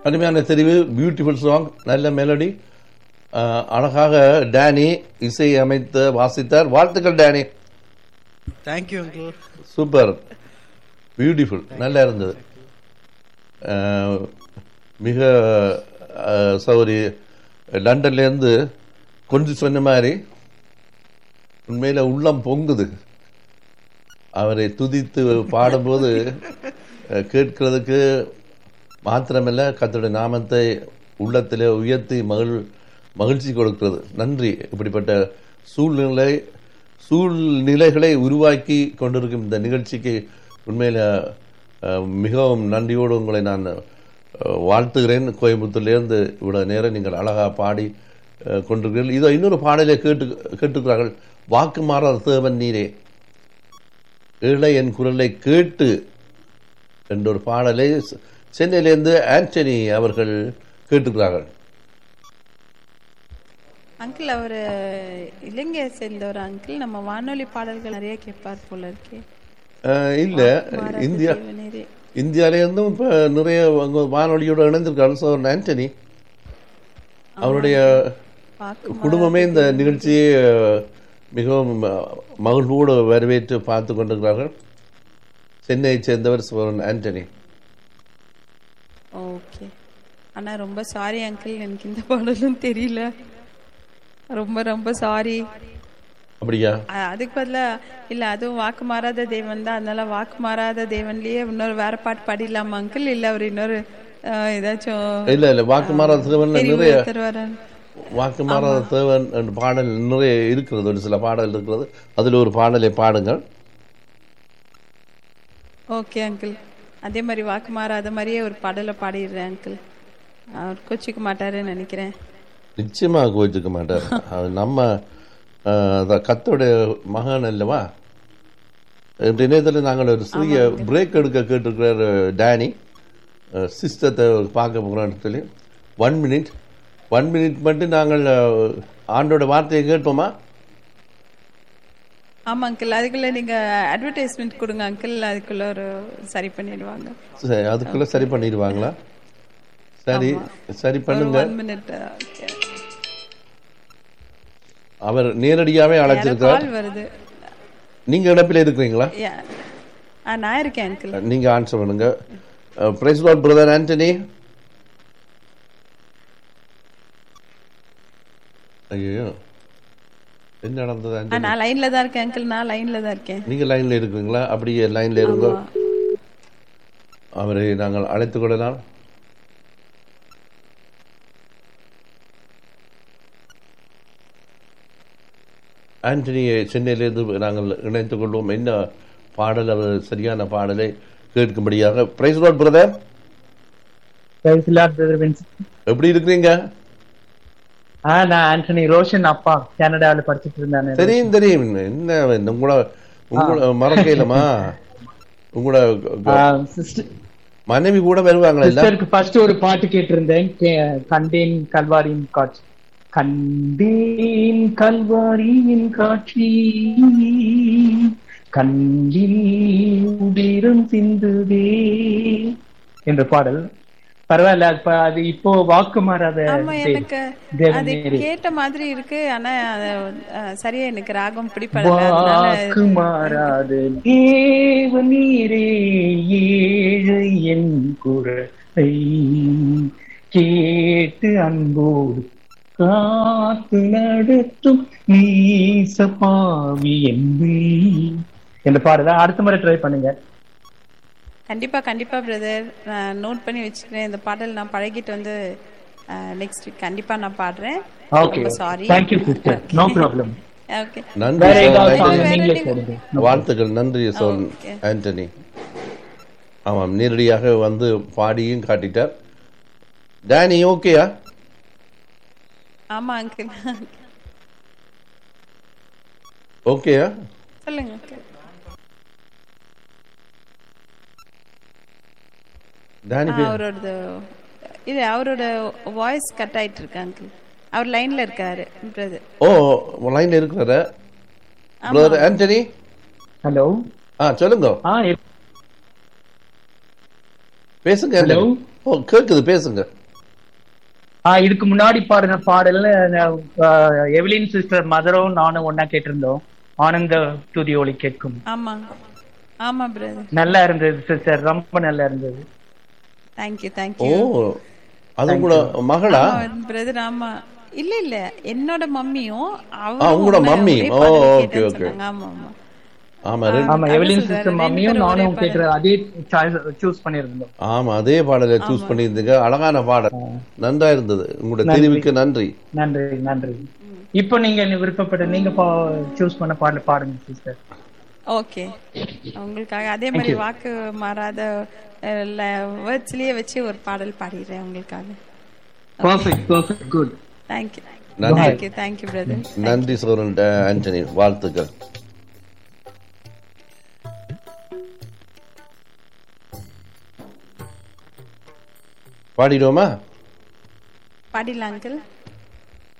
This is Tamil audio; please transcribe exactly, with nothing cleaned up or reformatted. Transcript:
அருமையான தெரிவு, பியூட்டிஃபுல் சாங், நல்ல மெலடி, அழகாக டேனி இசை அமைத்து வாசித்தார். வாழ்த்துக்கள் Danny. Thank you uncle. Super, beautiful, நல்லா இருந்தது. மிக சௌரி லண்டன்லேருந்து கொஞ்சம் சொன்ன மாதிரி உண்மையில் உள்ளம் பொங்குது. அவரை துதித்து பாடும்போது கேட்கிறதுக்கு மாத்திரமல்ல, கர்த்தருடைய நாமத்தை உள்ளத்திலே உயர்த்தி மகிழ் மகிழ்ச்சி கொடுக்கிறது. நன்றி. இப்படிப்பட்ட சூழ்நிலை சூழ்நிலைகளை உருவாக்கி கொண்டிருக்கும் இந்த நிகழ்ச்சிக்கு உண்மையில் மிகவும் நன்றியோடு உங்களை நான் வாழ்த்துகிறேன். கோயம்புத்தூர்லேருந்து இவ்வளோ நேரம் நீங்கள் அழகாக பாடி கொண்டிருக்கிறீர்கள். இதோ இன்னொரு பாடலை கேட்டு கேட்டுக்கிறார்கள். வாக்கு மாறாத தேவன் நீரே, ஏழை என் குரலை கேட்டு என்ற ஒரு பாடலை சென்னையிலேருந்து ஆண்டனி அவர்கள் கேட்டுக்கிறார்கள். அங்கிள், அவர் இலங்கையை சேர்ந்த ஒரு அங்கிள். நம்ம வானொலி பாடல்கள் நிறைய கேட்பார் போல இருக்கே. இல்லை, இந்தியா இந்தியாவிலேருந்தும் இப்போ நிறைய வானொலியோடு இணைந்திருக்காரு. ஸோ ஆண்டனி அவருடைய குடும்பமே இந்த நிகழ்ச்சியை மிகவும் மகிழ்வோடு வரவேற்று பார்த்து கொண்டிருக்கிறார்கள். சென்னையை சேர்ந்தவர் சோரன் ஆண்டனி. ஓகே. ஆனால் ரொம்ப சாரி அங்கிள், எனக்கு இந்த பாடலும் தெரியல. ரொம்ப ரொம்ப சாரி. அப்படியா? அதுக்கு பதிலாக இல்லை, அதுவும் வாக்கு மாறாத தேவன் தான், அதனால வாக்கு மாறாத தேவன்லேயே இன்னொரு வேற பாட்டு பாடிடலாமா அங்கிள்? இல்லை அவர் இன்னொரு ஏதாச்சும்? இல்லை இல்லை, வாக்கு மாறாத தேவன் நிறைய வாக்கு மாறாத தேவன் என்ற பாடல் நிறைய இருக்கிறது. ஒரு சில பாடல் இருக்கிறது, அதில் ஒரு பாடலை பாடுங்கள். ஓகே அங்கிள், அதே மாதிரி வாக்கு மாறாத மாதிரியே ஒரு பாடலை பாடிடுறேன் அங்கிள். அவர் கோச்சிக்க மாட்டாருன்னு நினைக்கிறேன். நிச்சயமாக கோச்சிக்க மாட்டார். நம்ம கத்தோடைய மகன் அல்லவா. இன்றைய நேரத்தில் நாங்கள் ஒரு சிறிய பிரேக் எடுக்க கேட்டிருக்கிறார் டேனி. சிஸ்டத்தை பார்க்க போகிறோம் சொல்லி ஒன் மினிட் ஒன் மினிட் மட்டும் நாங்கள் ஆண்டோட வார்த்தையை கேட்போமா? ஆமாம் அங்கிள், அதுக்குள்ளே நீங்கள் அட்வர்டைஸ்மெண்ட் கொடுங்க அங்கிள், அதுக்குள்ளே ஒரு சரி பண்ணிடுவாங்க. சரி, அதுக்குள்ளே சரி பண்ணிடுவாங்களா? சரி சரி பண்ணுங்க. அவர் நேரடியாகவே அழைச்சிருக்கிறார். வருது. நீங்க இடப்பில் இருக்கிறீங்களா? நான் இருக்கேன் அங்கிள். நீங்க ஆன்சர் பண்ணுங்க. Price Lord brother Antony. ஐயோ, என்ன நடந்தது? நான் லைன்ல தான் இருக்கேன் அங்கிள், நான் லைன்ல தான் இருக்கேன். நீங்க லைன்ல இருக்கீங்களா? அப்படியே லைன்ல இருங்க. அவரை நாங்கள் அழைத்துக் கொள்ளலாம். ஆண்டனியை சென்னையிலிருந்து நாங்கள் இணைத்துக் கொள்வோம். என்ன பாடல், அவர் சரியான பாடலை கேட்கும்படியாக. Price Lord brother. எப்படி இருக்கிறீங்க? நான் ஆண்டனி ரோஷன் அப்பா, கனடாவில் படிச்சுட்டு இருந்தானே. தெரியும் தெரியும். என்ன உங்களோட உங்களோட மறக்கலமா? உங்களோட மனைவி கூட வருவாங்களா? ஃபர்ஸ்ட் ஒரு பாட்டு கேட்டிருந்தேன், கண்டேன் கல்வாரியின் காட்சி. கண்டேன் கல்வாரியின் காட்சி, கண்டில் உதிரம் சிந்துதே என்ற பாடல். பரவாயில்ல, அது இப்போ வாக்கு மாறாத. எனக்கு அது கேட்ட மாதிரி இருக்கு, ஆனா சரியா எனக்கு ராகம் பிடிப்படல. வாக்கு மாறாத தேவ நீரே, ஏழை என் குரலை கேட்டு அன்போடு காத்து நடத்தும் நீசபாவி என்ற பாடல அடுத்த முறை ட்ரை பண்ணுங்க. கண்டிப்பா கண்டிப்பா பிரதர், நான் நோட் பண்ணி வச்சுக்கிறேன். இந்த பாடல் நான் பழகிட்டு வந்து நெக்ஸ்ட் வீக் கண்டிப்பா நான் பாடுறேன். Okay, sorry. Thank you sister, no problem. Okay, நன்றி. வாழ்த்துக்கள். நன்றி சொல் ஆண்டனி. ஆமாம், நேரடியாக வந்து பாடியும் காட்டிட்டார். டேனி ஓகேயா? ஆமா அங்கிள். ஓகேயா? சொல்லுங்க. அவரோட இது அவரோட வாய்ஸ் கட் ஆயிட்டு இருக்கு அங்கிள். அவர் லைன்ல இருக்காரு பிரதர். ஓ, லைன்ல இருக்காரு பிரதர் ஆண்டனி. ஹலோ. ஆ சொல்லுங்க. ஆ பேசுங்க ஹலோ. ஓ கேக்குது, பேசுங்க. ஆ இதுக்கு முன்னாடி பாடின பாடல்ல அஹ், எவலின் சிஸ்டர் மதரும் நானும் ஒன்னா கேட்டிருந்தோம். ஆனந்த துதி ஒளி கேட்கும். ஆமா ஆமா பிரதர். நல்லா இருந்தது சிஸ்டர், ரொம்ப நல்லா இருந்தது. தேங்க்யூ ஓ தேங்க்யூ அது கூட மகளா? பிரதர். ஆமா இல்ல இல்ல என்னோட மம்மியும் ஆ, அவரும் உங்களோட ஒண்ணா மம்மி. ஒரே ஓ பாடல் ஓகே கேட்டேன்னு ஓகே. சொன்னாங்க. ஆமா ஆமா ஆமா ரெண்டு ஆமா, அதான் எவலின் சொல்றாரு, சிஸ்டர் ரெண்டு மம்மியும் பேரும் ஒரே நானும் பாடல். கேட்டு அதே சூஸ் பண்ணியிருந்தோம். ஆமா அதே பாடலை சூஸ் பண்ணியிருந்தீங்க. அழகான பாடல், நன்றா இருந்தது. உங்களுடைய நன்றி. தெரிவுக்கு நன்றி. நன்றி நன்றி. இப்போ நீங்க விருப்பப்பட்ட நீங்க சூஸ் பண்ண பாடல் பாடுங்க சிஸ்டர். ஓகே, உங்களுக்காக அதே மாதிரி வாக்கு மாறாத வேர்ட்ஸ்லயே வச்சு ஒரு பாடல் பாடிடுறேன் உங்களுக்காக. Perfect perfect good. தேங்க்யூ நன்றி. Thank you thank you brother. நன்றி சோரன் ஆண்டனி, வாழ்த்துக்கள். பாடிடுவோமா? பாடிடலாம் அங்கிள்.